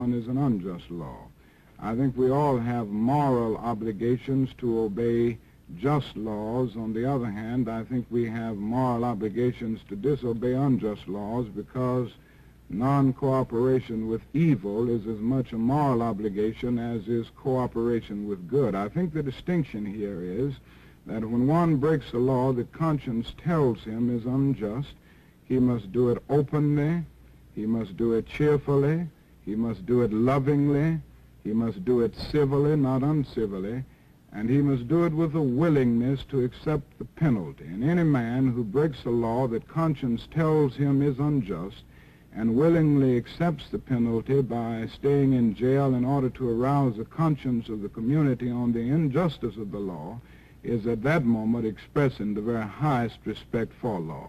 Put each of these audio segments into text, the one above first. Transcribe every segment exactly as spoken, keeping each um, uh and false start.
one is an unjust law. I think we all have moral obligations to obey just laws. On the other hand, I think we have moral obligations to disobey unjust laws, because non-cooperation with evil is as much a moral obligation as is cooperation with good. I think the distinction here is that when one breaks a law that conscience tells him is unjust, he must do it openly, he must do it cheerfully, he must do it lovingly, he must do it civilly, not uncivilly, and he must do it with a willingness to accept the penalty. And any man who breaks a law that conscience tells him is unjust and willingly accepts the penalty by staying in jail in order to arouse the conscience of the community on the injustice of the law is at that moment expressing the very highest respect for law.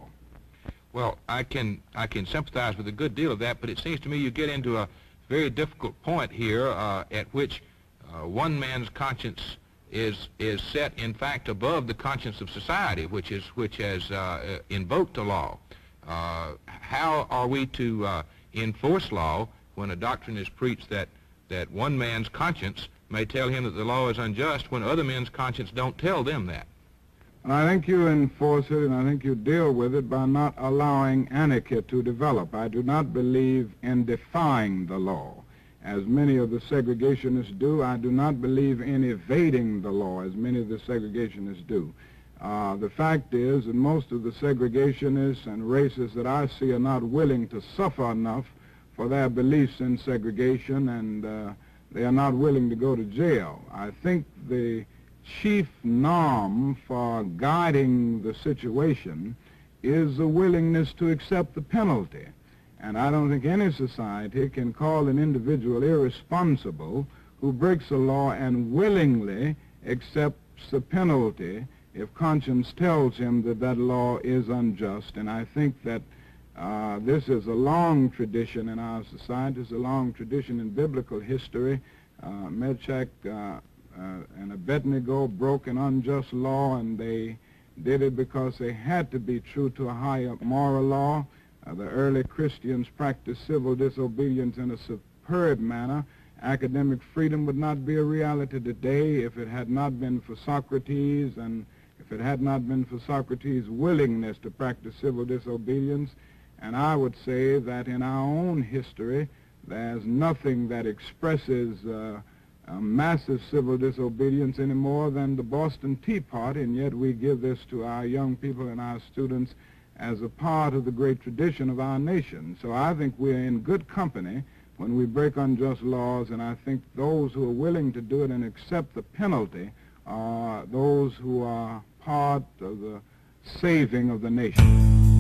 Well, I can I can sympathize with a good deal of that, but it seems to me you get into a very difficult point here uh, at which uh, one man's conscience is is set, in fact, above the conscience of society, which is which has uh, invoked a law. Uh, how are we to uh, enforce law when a doctrine is preached that that one man's conscience may tell him that the law is unjust when other men's conscience don't tell them that? And I think you enforce it, and I think you deal with it by not allowing anarchy to develop. I do not believe in defying the law, as many of the segregationists do. I do not believe in evading the law, as many of the segregationists do. Uh, the fact is that most of the segregationists and racists that I see are not willing to suffer enough for their beliefs in segregation, and uh, they are not willing to go to jail. I think the chief norm for guiding the situation is the willingness to accept the penalty. And I don't think any society can call an individual irresponsible who breaks a law and willingly accepts the penalty if conscience tells him that that law is unjust. And I think that uh, this is a long tradition in our society. It's a long tradition in biblical history. Uh, Meshach uh, Uh, and Abednego broke an unjust law, and they did it because they had to be true to a higher moral law. Uh, the early Christians practiced civil disobedience in a superb manner. Academic freedom would not be a reality today if it had not been for Socrates, and if it had not been for Socrates' willingness to practice civil disobedience. And I would say that in our own history, there's nothing that expresses uh, Uh, massive civil disobedience any more than the Boston Tea Party, and yet we give this to our young people and our students as a part of the great tradition of our nation. So I think we're in good company when we break unjust laws, and I think those who are willing to do it and accept the penalty are those who are part of the saving of the nation.